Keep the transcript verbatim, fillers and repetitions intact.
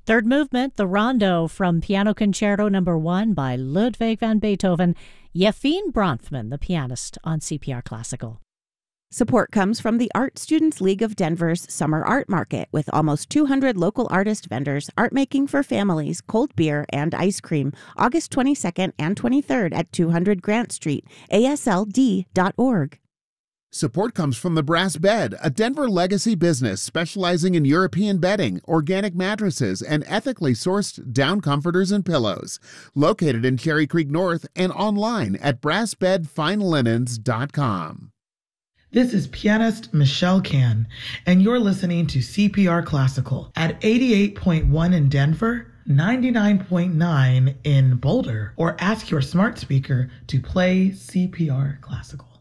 Third movement, the Rondo from Piano Concerto Number One by Ludwig van Beethoven. Yefim Bronfman, the pianist, on C P R Classical. Support comes from the Art Students League of Denver's Summer Art Market, with almost two hundred local artist vendors, art making for families, cold beer, and ice cream, August twenty-second and twenty-third at two hundred Grant Street, A S L D dot org. Support comes from the Brass Bed, a Denver legacy business specializing in European bedding, organic mattresses, and ethically sourced down comforters and pillows. Located in Cherry Creek North and online at brass bed fine linens dot com. This is pianist Michelle Can, and you're listening to C P R Classical at eighty-eight point one in Denver, ninety-nine point nine in Boulder, or ask your smart speaker to play C P R Classical.